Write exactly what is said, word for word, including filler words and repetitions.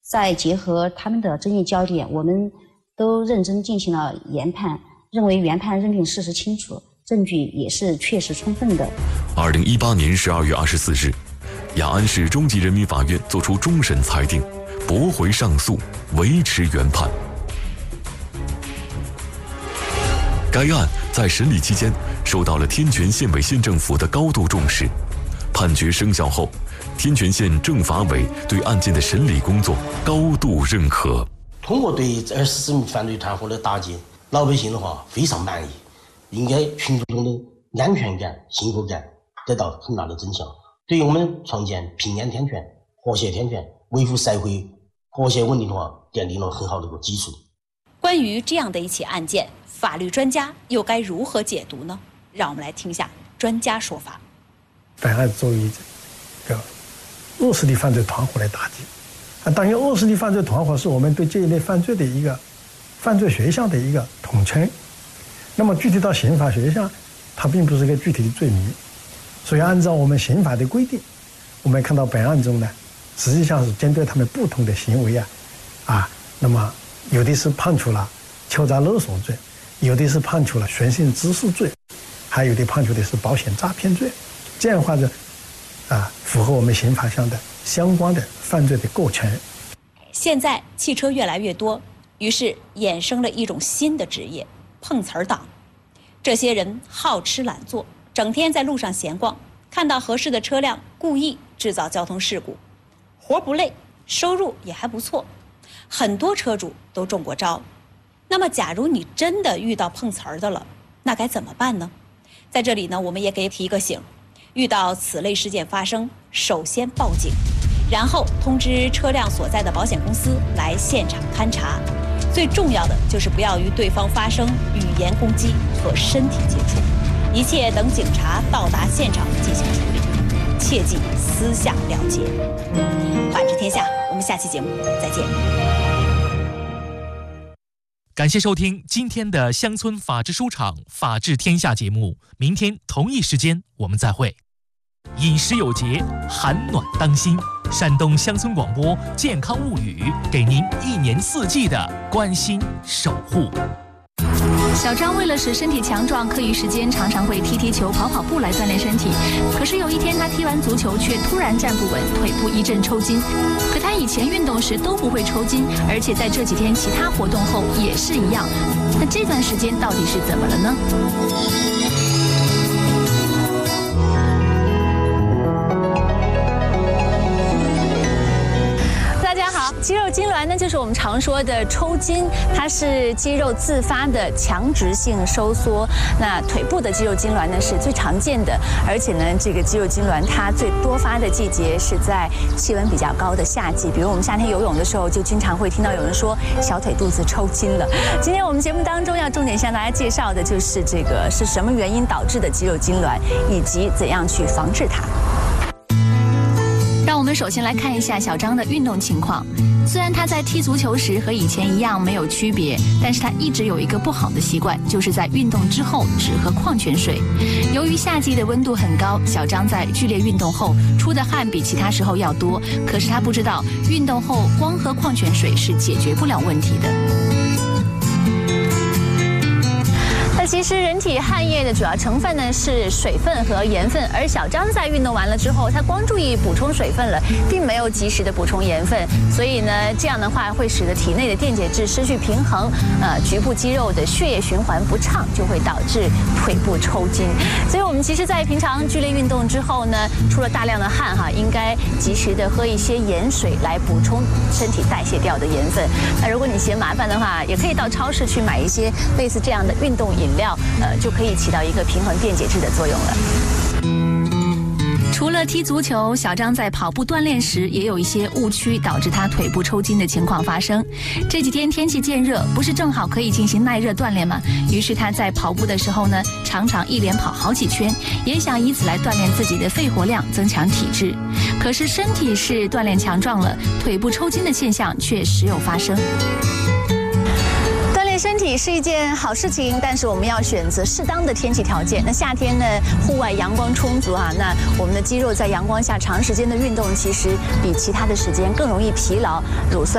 再结合他们的争议焦点，我们都认真进行了研判，认为原判认定事实清楚，证据也是确实充分的。 二零一八年十二月二十四日，雅安市中级人民法院作出终审裁定，驳回上诉，维持原判。该案在审理期间受到了天全县委县政府的高度重视。判决生效后，天全县政法委对案件的审理工作高度认可。 通过对二十四名犯罪团伙的打击，老百姓的话非常满意，应该群众的安全感、幸福感得到很大的增强，对于我们创建平安天全、和谐天全、维护社会和谐稳定的话，奠定了很好的一个基础。 关于这样的一起案件，法律专家又该如何解读呢？让我们来听一下专家说法。 本案作为一个恶势力犯罪团伙来打击，啊，当然恶势力犯罪团伙是我们对这一类犯罪的一个犯罪学项的一个统称。那么具体到刑法学项，它并不是一个具体的罪名，所以按照我们刑法的规定，我们看到本案中呢，实际上是针对他们不同的行为啊，啊，那么有的是判处了敲诈勒索罪，有的是判处了寻衅滋事罪，还有的判处的是保险诈骗罪。这样的话呢，啊，符合我们刑法上的相关的犯罪的构成。 现在汽车越来越多，于是衍生了一种新的职业——碰瓷儿党。这些人好吃懒做，整天在路上闲逛，看到合适的车辆，故意制造交通事故，活不累，收入也还不错，很多车主都中过招。那么，假如你真的遇到碰瓷儿的了，那该怎么办呢？在这里呢，我们也给提个醒。遇到此类事件发生，首先报警，然后通知车辆所在的保险公司来现场勘查。最重要的就是不要与对方发生语言攻击和身体接触，一切等警察到达现场进行处理，切忌私下了结。法治天下，我们下期节目再见。 感谢收听今天的乡村法治书场法治天下节目，明天同一时间我们再会。饮食有节，寒暖当心。山东乡村广播健康物语，给您一年四季的关心守护。 小张为了使身体强壮，课余时间常常会踢踢球、跑跑步来锻炼身体。可是有一天，他踢完足球却突然站不稳，腿部一阵抽筋。可他以前运动时都不会抽筋，而且在这几天其他活动后也是一样。那这段时间到底是怎么了呢？肌肉痉挛呢，就是我们常说的抽筋，它是肌肉自发的强直性收缩。那腿部的肌肉痉挛呢是最常见的，而且呢，这个肌肉痉挛它最多发的季节是在气温比较高的夏季，比如我们夏天游泳的时候，就经常会听到有人说小腿肚子抽筋了。今天我们节目当中要重点向大家介绍的就是这个是什么原因导致的肌肉痉挛，以及怎样去防治它。让我们首先来看一下小张的运动情况。虽然他在踢足球时和以前一样没有区别，但是他一直有一个不好的习惯，就是在运动之后只喝矿泉水。由于夏季的温度很高，小张在剧烈运动后出的汗比其他时候要多，可是他不知道，运动后光喝矿泉水是解决不了问题的。那其实人体汗液的主要成分呢是水分和盐分，而小张在运动完了之后，他光注意补充水分了，并没有及时的补充盐分，所以呢，这样的话会使得体内的电解质失去平衡，呃，局部肌肉的血液循环不畅，就会导致腿部抽筋。所以我们其实，在平常剧烈运动之后呢，出了大量的汗哈，应该及时的喝一些盐水来补充身体代谢掉的盐分。那如果你嫌麻烦的话，也可以到超市去买一些类似这样的运动饮料，呃，就可以起到一个平衡电解质的作用了。除了踢足球，小张在跑步锻炼时也有一些误区，导致他腿部抽筋的情况发生。这几天天气渐热，不是正好可以进行耐热锻炼吗？于是他在跑步的时候呢，常常一连跑好几圈，也想以此来锻炼自己的肺活量，增强体质。可是身体是锻炼强壮了，腿部抽筋的现象却时有发生。身体是一件好事情，但是我们要选择适当的天气条件。那夏天呢，户外阳光充足啊，那我们的肌肉在阳光下长时间的运动，其实比其他的时间更容易疲劳，乳酸